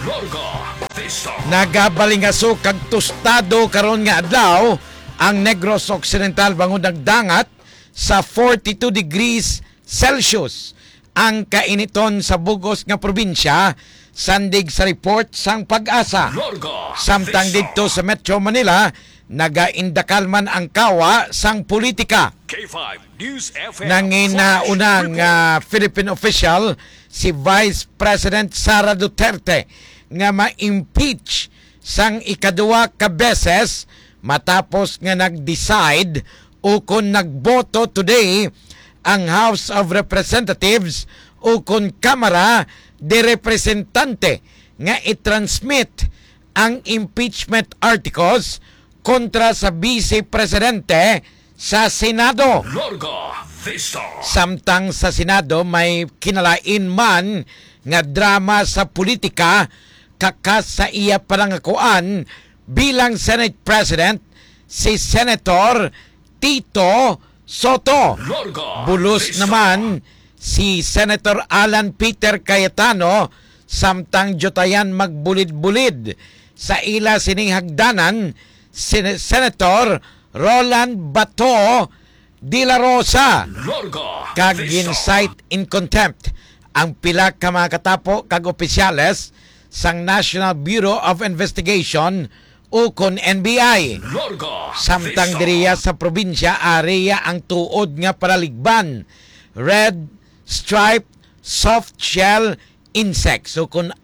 Nagabalingaso kag tostado karon nga adlaw ang Negros Occidental bangod nagdangat sa 42 degrees Celsius ang kainiton sa bugos nga probinsya sandig sa report sang Pag-asa. Samtang dito sa Metro Manila nagaindakal man ang kawa sang politika. Nanginaunang Philippine official si Vice President Sara Duterte nga ma-impeach sang ikaduwa ka beses matapos nga nag-decide o kung nagboto today ang House of Representatives o kung Kamara de Representante nga i-transmit ang impeachment articles kontra sa Vice Presidente sa Senado. Samtang sa Senado may kinalain man nga drama sa politika kakas sa iya parangakuan bilang Senate President si Senator Tito Soto. Bulos naman si Senator Alan Peter Cayetano samtang jotayan magbulid-bulid sa ila sining hagdanan Senator Roland Bato de la Rosa kag gincite in contempt ang pila ka mga katapo kag opisyales sang National Bureau of Investigation o kon NBI. Samtang diriya sa probinsya area ang tuod nga paraligban Red Striped Soft Shell Insects o kon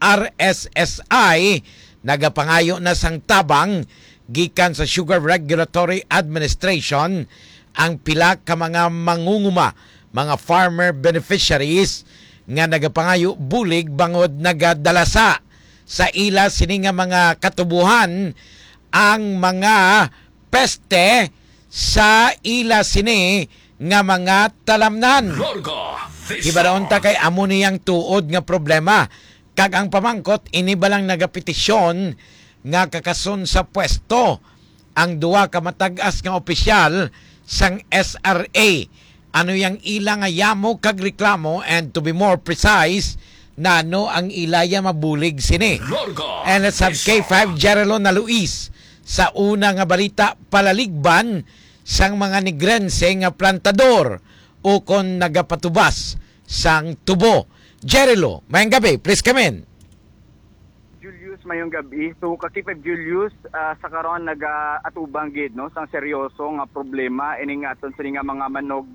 RSSI nagapangayo na sang tabang gikan sa Sugar Regulatory Administration ang pila ka mga mangunguma, mga farmer beneficiaries nga nagapangayo bulig bangod nagadalasa sa ila sini nga mga katubuhan ang mga peste sa ila sini nga mga talamnan. Hibaraon ta kay amo niyang tuod nga problema kag ang pamangkot ini balang nagapetisyon nga kakason sa pwesto ang duwa ka matag-as nga opisyal sang SRA. Ano yang ila nga yamo kag reklamo and to be more precise nano ang ilaya mabulig sini. And let's have K5 Jerelo na Luis sa una nga balita palaligban sang mga Negrense nga plantador o kon nagapatubas sang tubo. Jerelo, mayang gabi, please come in. Julius, mayong gabi. So, kakipag Julius, sa karon nag-atubang gid, no? Sang seryoso nga problema, ining aton sa nga mga manog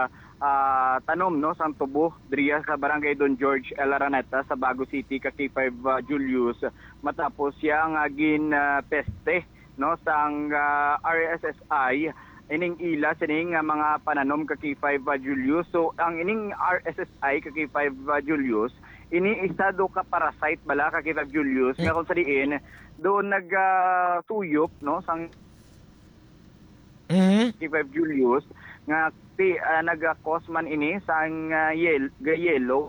tanom, no? Sang tubo, diriya sa barangay Don George, El Araneta, sa Bago City, kakipag Julius, matapos siya nga peste, no? Sang RSSI, ining ila sining mga pananom kaki 5 Julius. So ang ining RSSI kaki 5 Julius ini isado ka parasite bala kaki 5 Julius nga kung sadiin doon nagtuyop no sang kaki 5 Julius nga nagakos man ini sang yellow.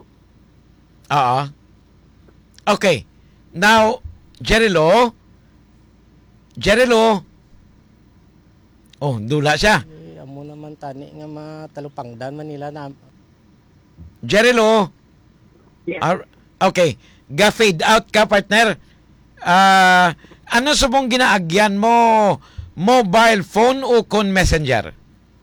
Okay. Now Jerilo oh, dula siya. Amo naman tani nga matalupangdan Manila na. Jerilo. Yes. Okay. Ga-fade out ka, partner. Ano subong ginaagyan mo? Mobile phone o kon messenger?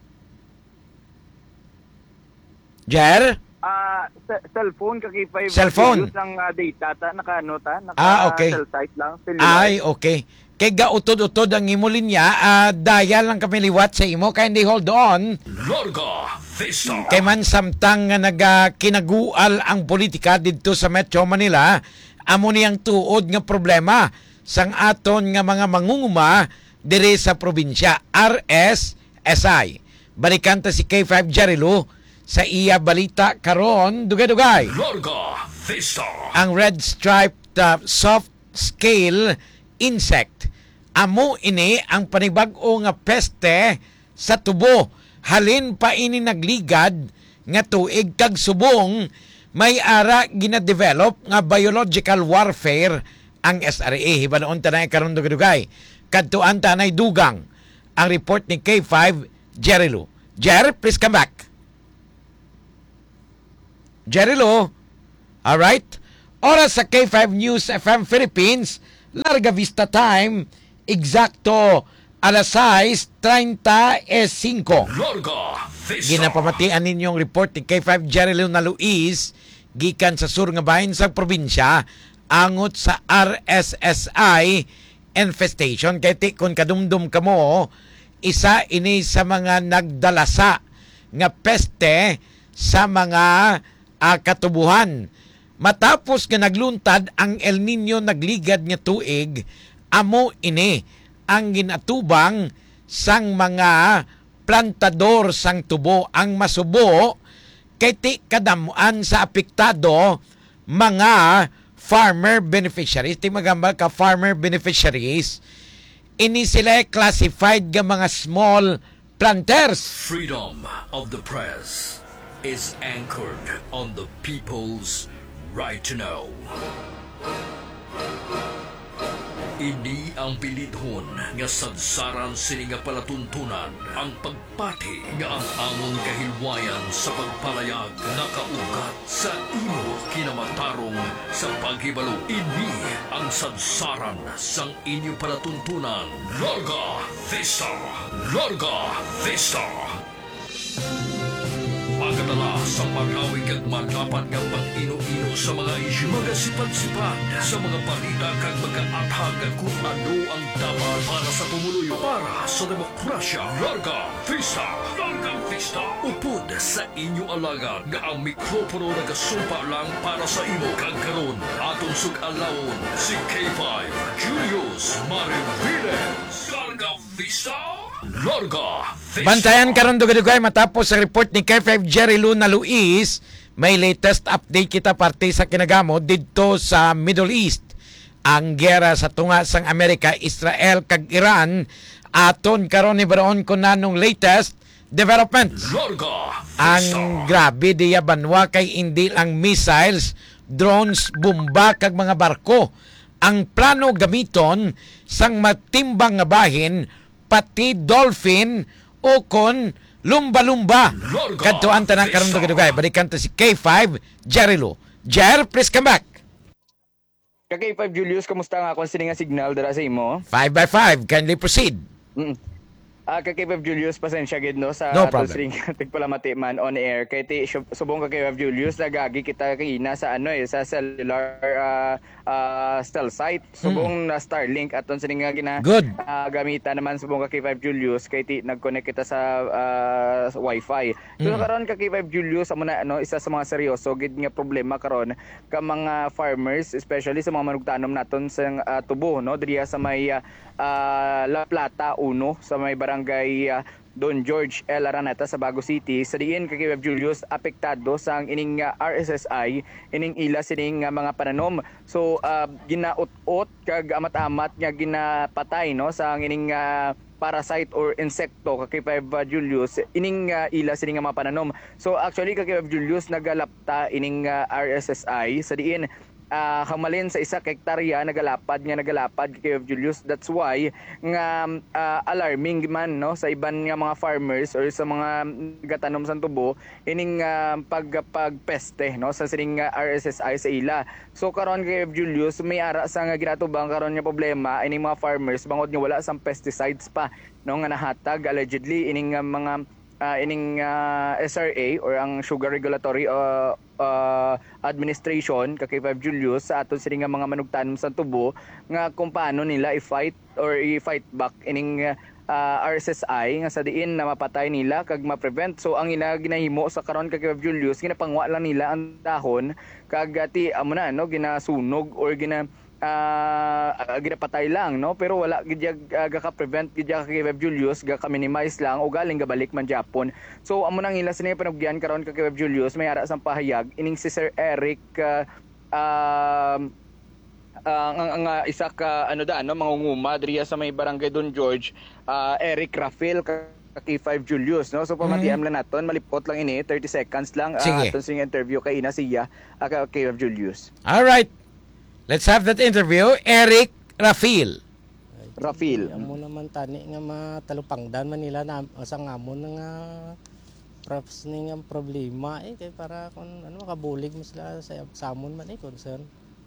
Jer? Cellphone kaki 5 cellphone ang data ta naka okay. cell site lang. Ay, okay. Kay gautod-utod ang imo linya, dial lang kami liwat sa imo kay hindi hold on. Kay man samtang nga kinagual ang politika dito sa Metro Manila, amo niyang tuod nga problema sang aton nga mga mangunguma dire sa probinsya RSSI. Balikan ta si K5 Jarilo sa iya balita karon dugay-dugay. Ang red striped soft scale insect amo ini ang panibag-o nga peste sa tubo. Halin pa ini nagligad nga tuig kag subong may ara gina-develop nga biological warfare ang SRA. Hibanoon tanay karon dugay-dugay. Kadtuan tanay dugang ang report ni K5 Jerilo. Jer, please come back. Jerilo. All right. Oras sa K5 News FM Philippines, Larga Vista Time, eksakto alas 6:35. Larga Vista. Ginapamatian ninyong report ni K5 Jerry Luna Luis, gikan sa sur nga bahin sa probinsya, angot sa RSSI infestation. Kaya kung kadumdum ka mo, isa ini sa mga nagdalasa nga peste sa mga katubuhan. Matapos nga nagluntad ang El Nino nagligad nga tuig, amo ini ang ginatubang sang mga plantador sang tubo ang masubo kay ti kadamuan sa apektado mga farmer beneficiaries. Ti magambal ka farmer beneficiaries, ini sila classified nga mga small planters. Freedom of the press is anchored on the people's right to know. Ini ang pilidhon nga sadsaran sini nga palatuntunan, ang pagpati nga ang among kahilwayan sa pagpalayag nakaugat sa imo kinamatarong sa paghibalo. Ini ang sadsaran sang inyo palatuntunan. Larga Vista! Larga Vista! Pagkatala sa pag-awig at magapat ng pag-ino-ino sa mga isyu, magasipat-sipat sa mga balita kag mag-aathag kung ano ang dapat para sa pumuluyo, para sa demokrasya. Larga Vista! Larga Vista! Upod sa inyo alaga nga ang mikropono nagasumpa lang para sa imo kag karon aton sug-alawon si K5 Julius Mariviles. Larga Vista! Larga Vista! Bantayan karon dugay-dugay matapos sa report ni K5 Jerry Luna Luis, may latest update kita parte sa kinagamo didto sa Middle East. Ang gera sa tunga sang Amerika, Israel kag Iran, aton karon ni baron ko nanong latest developments. Larga Vista! Ang grabe diya banwa kay hindi lang missiles, drones, bomba kag mga barko ang plano gamiton sang matimbang nga bahin, pati dolphin o kon lumba-lumba. Kadtuan tanang karon dugay-dugay. Balikan ta si K5 Jerry Lu. Jer, please come back. Kay 5 Julius, kamusta nga kung sini nga signal dara sa imo? 5x5, kindly proceed. Kay 5 Julius, pasensya gid no sa No problem. ring tigpalamati man on air kay ti subong kay 5 Julius nagagi kita kina sa sa cellular cell site subong na Starlink aton sini nga Good. gamitan naman subong kay 5 Julius kay ti nag-connect kita sa Wi-Fi. So karon kay 5 Julius amo na isa sa mga seryoso gid nga problema karon ka mga farmers, especially sa mga manugtanom naton sa tubo no diriya sa may La Plata 1 sa may barangay Don George L. Araneta sa Bago City. Sa diin kay Web Julius apektado sang ining RSSI ining ila sining mga pananom. So ginaot-ot kag amat-amat nga ginapatay no sang ining parasite or insekto kay 5 Julius ining ila sining mga pananom. So actually kay 5 Julius nagalapta ining RSSI sa diin hamalin sa isa ka hektarya nagalapad kay Julius. That's why nga alarming man no sa iban nga mga farmers or sa mga gatanom sa tubo ining pagpeste no sa sining RSSI sa ila. So karon kay Julius may ara sa nga ginatubang karon nga problema ining mga farmers bangod nga wala sang pesticides pa no nga nahatag allegedly ining mga SRA or ang Sugar Regulatory Administration kay 5 Julius sa aton sini nga mga manugtanom sa tubo nga kung paano nila i-fight back ining RSSI nga sa diin na mapatay nila kag ma-prevent. So ang ginahimo sa karon kay 5 Julius ginapangwa lang nila ang dahon kag ati amo na no ginasunog or ginapatay lang no pero wala gid gaka-prevent gid kay 5 Julius gaka-minimize lang o galing gabalik man Japon. So amo nang ila sini panugyan karon kay 5 Julius may ara sang pahayag ining si Sir Eric ang isa ka mangunguma diriya sa may barangay Don George, Eric Rafael kay 5 Julius no. So pamatiam lang naton malipot lang ini 30 seconds lang aton sing interview kay ina siya kay 5 Julius. All right. Let's have that interview. Eric Rafael. Amo naman tani nga matalupangdan man nila na sang amon nga props ni nga problema kay para kun makabulig mo sila sa amon man concern.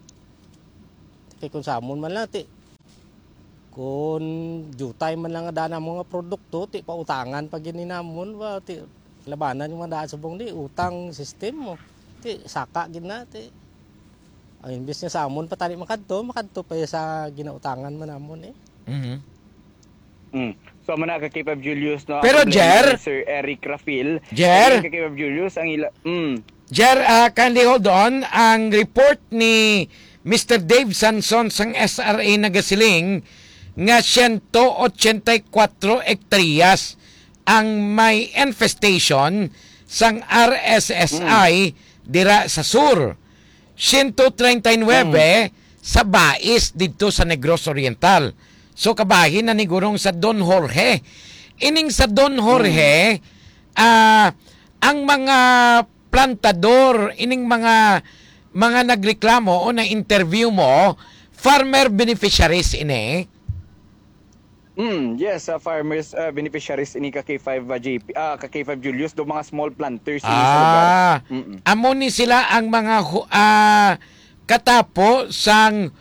Kay kung sa amon man lang ti kung jutay man lang dana mga produkto ti pautangan pag gininamon ba ti labanan yung mga daan subong di utang system mo ti saka gid na ti ang imbes nga sa amon patali makadto pa sa ginautangan man amon Mhm. So muna ka Cape of Julius no. Pero, ang problema Jer? ni Sir Eric Rafil. Jer? Ka Cape of Julius ang Jer, kindly hold on. Ang report ni Mr. Dave Sanson sang SRA nagasiling nga 184 hektaryas ang may infestation sang RSSI dira sa sur. 139 sa Bais dito sa Negros Oriental. So kabahin na ni gurong sa Don Jorge. Ining sa Don Jorge, ang mga plantador, ining mga nagreklamo o na interview mo, farmer beneficiaries ini. Yes, farmers beneficiaries ini ka K5 JP, ka K5 Julius do mga small planters ini sa lugar. Amo ni sila ang mga katapo sang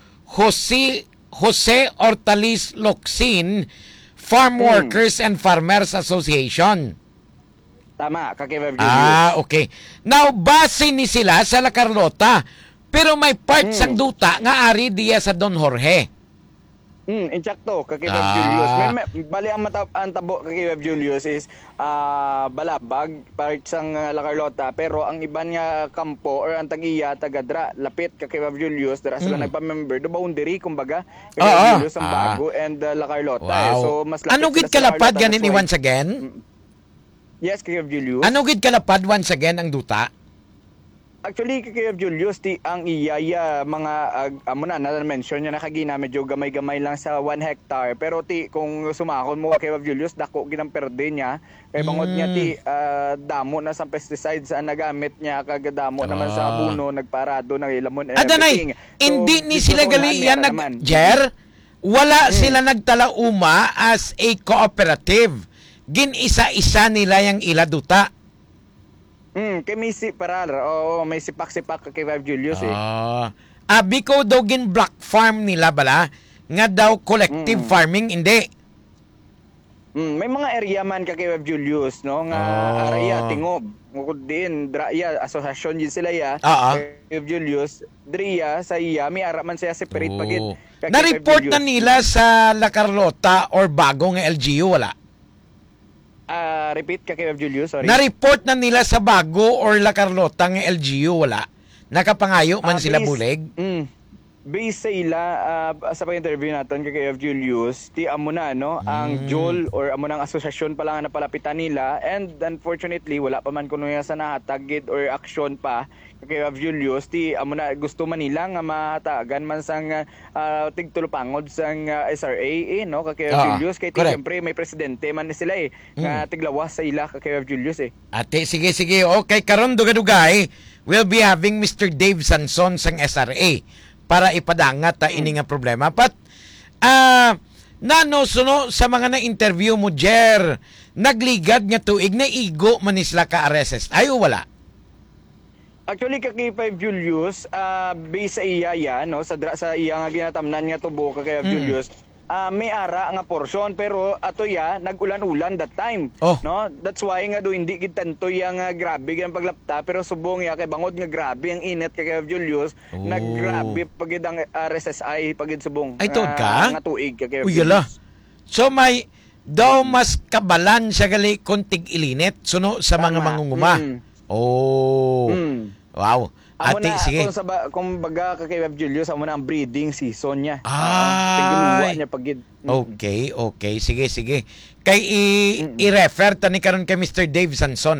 Jose Ortalis Locsin Farm Workers and Farmers Association. Tama, ka K5 Julius. Okay. Now, base ni sila sa La Carlota, pero may part sang duta nga ari diya sa Don Jorge. Insakto, ka Cape of Julius. Bali ang tabo ka Cape of Julius is Balabag, part sang La Carlota, pero ang iban nga kampo or ang tagiya tagadra lapit ka Cape of Julius, dara sila nagpa-member do boundary kumbaga ka Cape of Julius ang Bago and La Carlota. Wow. So mas lapit Ano gid sila sa La kalapad Carlota, ganin that's why- once again? Yes, ka Cape of Julius. Ano gid kalapad once again ang duta? Actually, kay Julius, ang iyaya mga amo na mention niya nakagina medyo gamay-gamay lang sa 1 hectare. Pero kung sumakon mo kay Julius, dako ginang perde niya. Kay bangod niya damo na sa pesticides ang nagamit niya kagadamo naman sa abono, nagparado ng ilamon and everything. Hindi ni sila galian Jer, wala sila nagtalauma as a cooperative. Gin-isa-isa nila yung ila duta. Kay may parar. Oo, may sipak-sipak kay Vive Julius Biko daw gin black farm nila bala, nga daw collective farming, hindi. May mga area man kay Vive Julius, no? Nga area, tingob. Ngukod din, draya, asosasyon yun sila ya. Vive Julius, driya, sa iya, may ara man siya separate pagit. Na-report na nila sa La Carlota or Bago nga LGU, wala? Repeat ka kay Julius, sorry. Na-report na nila sa Bago or La Carlota ng LGU, wala? Nakapangayo man sila bulig? Based sa ila, sa pag-interview natin kay Julius, amo na, no? Ang JOL or amo ng asosasyon pa lang na palapitan nila, and unfortunately, wala pa man kuno sa nahatagid or action pa kay Julius, amo na gusto man nila nga mahatagan man sang tigtulupangod sang SRA, no? Kay Julius, kay siyempre may presidente man sila nga tiglawas sa ila kay Julius Ate, sige. Okay, karon dugay-dugay, we'll be having Mr. Dave Sanson sang SRA para ipadangat ini nga problema. But, suno sa mga na-interview mo, Jer, nagligad nga tuig na igo man isla ka RSS. Ay, wala? Actually, kay 5 Julius, based sa iya, no? Sa iya nga ginatamnan nga tubo kay Julius, may ara nga porsyon, pero ato nag-ulan-ulan that time, no? That's why nga do hindi gid tanto yang grabe ang paglapta, pero subong kay bangod nga grabe ang init kay Julius, naggrabe pagid ang RSSI pagid subong. Ay tod ka? Nga tuig kay Julius. So may daw mas kabalan siya gali kontig ilinit suno sa mga mangunguma. Wow. Ate, sige. Kung baga kay Julius, amo na ang breeding season niya. Niya pagid. Okay. Sige. Kay i-refer tani karon kay Mr. Dave Sanson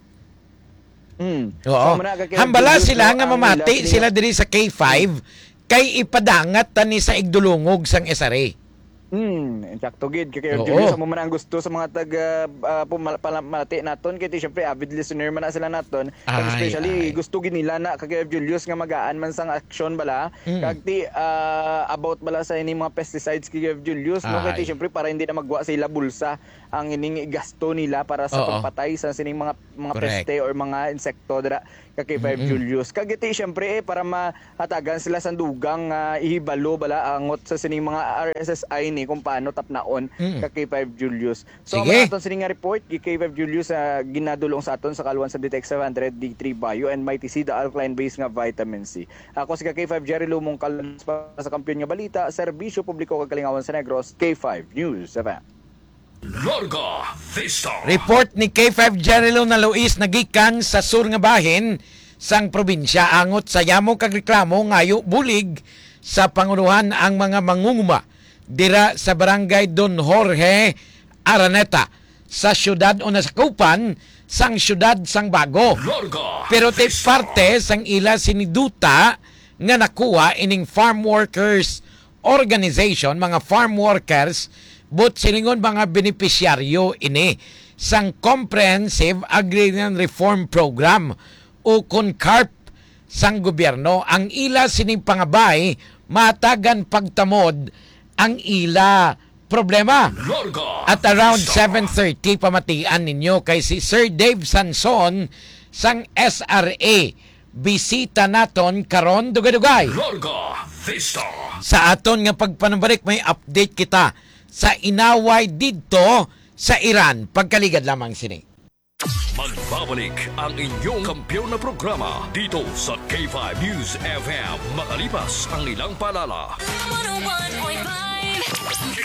Oo. Hambala sila nga mamati sila diri sa K5 kay ipadangat tani sa igdulungog sang SRA. Insakto gid kay Oo. Julius mo man ang gusto sa mga taga malati naton kay syempre avid listener man na sila naton. Kag especially gusto gid nila na kay Julius nga magaan man sang action bala kag ti about bala sa ini mga pesticides kay Julius no kay syempre para hindi na magwa sila bulsa ang ining gasto nila para sa pagpatay sa sining mga peste or mga insekto dira kay Julius. Kag iti syempre para mahatagan sila sa dugang ihibalo bala angot sa sining mga RSSI ni kung paano tapnaon kay K5 Julius. So ang aton sining nga report kay K5 Julius ginadulong sa aton sa kaluan sa Detect 700 D3 Bio and Mighty C the alkaline base nga vitamin C. Ako si K5 Jerry Lumong kalunas para sa kampiyon nga balita, serbisyo publiko kag Kalingawan sa Negros, K5 News FM. Larga Vista. Report ni K5 Jerilo na Luis nagikan sa sur nga bahin sang probinsya angot sa yamo kag reklamo ngayo bulig sa pangunuhan ang mga mangunguma dira sa barangay Don Jorge Araneta sa syudad o nasakupan sang syudad sang Bago. Pero ti parte sang ila siniduta nga nakuha ining farm workers organization, mga farm workers but silingon mga benepisyaryo ini sang Comprehensive Agrarian Reform Program o CONCARP sang gobyerno. Ang ila sining pangabay matagan pagtamod ang ila problema. At around 7:30 pamatian ninyo kay si Sir Dave Sanson sang SRA. Bisita naton karon dugay-dugay. Sa aton nga pagpanabalik may update kita sa inaway dito sa Iran. Pagkaligad lamang sini. Magbabalik ang inyong kampiyon na programa dito sa K5 News FM makalipas ang ilang palala. 101.5